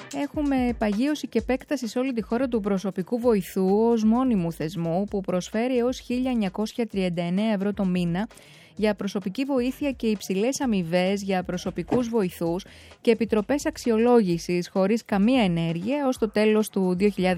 Έχουμε παγίωση και επέκταση σε όλη τη χώρα του προσωπικού βοηθού ως μόνιμου θεσμού που προσφέρει έως 1.939 ευρώ το μήνα για προσωπική βοήθεια και υψηλές αμοιβές για προσωπικούς βοηθούς και επιτροπές αξιολόγησης χωρίς καμία ενέργεια ως το τέλος του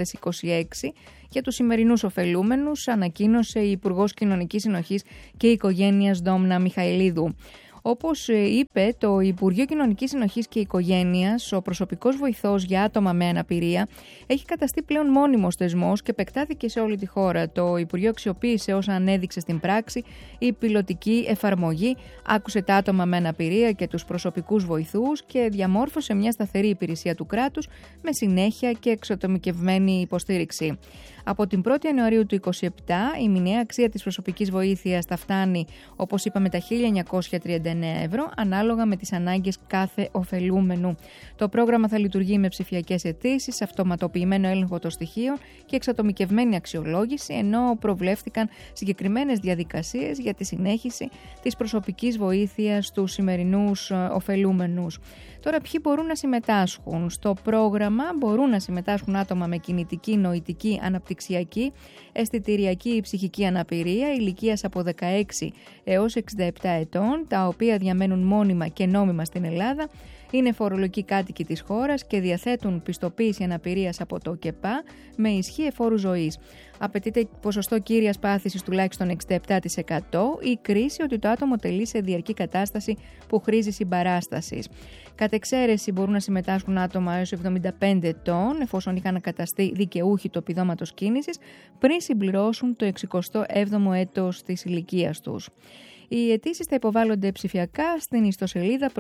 2026 για τους σημερινούς ωφελούμενους, ανακοίνωσε η Υπουργός Κοινωνικής Συνοχής και Οικογένειας Ντόμνα Μιχαηλίδου. Όπως είπε το Υπουργείο Κοινωνικής Συνοχής και Οικογένειας, ο προσωπικός βοηθός για άτομα με αναπηρία έχει καταστεί πλέον μόνιμος θεσμός και επεκτάθηκε σε όλη τη χώρα. Το Υπουργείο αξιοποίησε όσα ανέδειξε στην πράξη η πιλωτική εφαρμογή, άκουσε τα άτομα με αναπηρία και τους προσωπικούς βοηθούς και διαμόρφωσε μια σταθερή υπηρεσία του κράτους με συνέχεια και εξατομικευμένη υποστήριξη. Από την 1η Ιανουαρίου του 2027 η μηνιαία αξία της προσωπικής βοήθειας θα φτάνει, όπως είπαμε, τα 1.939 ευρώ ανάλογα με τις ανάγκες κάθε ωφελούμενου. Το πρόγραμμα θα λειτουργεί με ψηφιακές αιτήσεις, αυτοματοποιημένο έλεγχο των στοιχείων και εξατομικευμένη αξιολόγηση, ενώ προβλέφθηκαν συγκεκριμένες διαδικασίες για τη συνέχιση της προσωπικής βοήθειας στους σημερινούς ωφελούμενους. Τώρα, ποιοι μπορούν να συμμετάσχουν στο πρόγραμμα? Μπορούν να συμμετάσχουν άτομα με κινητική, νοητική, αναπτυξιακή, αισθητηριακή ή ψυχική αναπηρία ηλικίας από 16 έως 67 ετών, τα οποία διαμένουν μόνιμα και νόμιμα στην Ελλάδα, είναι φορολογικοί κάτοικοι της χώρας και διαθέτουν πιστοποίηση αναπηρίας από το ΚΕΠΑ με ισχύ εφόρου ζωής. Απαιτείται ποσοστό κύριας πάθησης τουλάχιστον 67% ή κρίση ότι το άτομο τελεί σε διαρκή κατάσταση που χρήζει συμπαράστασης. Κατ' εξαίρεση μπορούν να συμμετάσχουν άτομα έως 75 ετών, εφόσον είχαν καταστεί δικαιούχοι του επιδόματος κίνησης, πριν συμπληρώσουν το 67ο έτος της ηλικίας τους. Οι αιτήσεις θα υποβάλλονται ψηφιακά στην ιστοσελίδα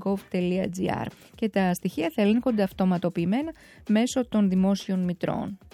προσωπικόσβοηθός.gov.gr και τα στοιχεία θα ελέγχονται αυτοματοποιημένα μέσω των δημόσιων μητρών.